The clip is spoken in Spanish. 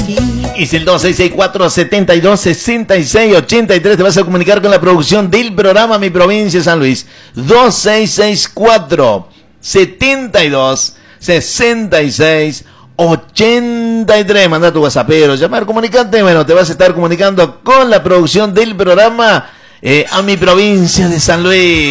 Y si el 2664-726683 te vas a comunicar con la producción del programa Mi Provincia de San Luis. 2664-726683. Manda tu WhatsAppero, llamar, comunicante. Bueno, te vas a estar comunicando con la producción del programa a Mi Provincia de San Luis.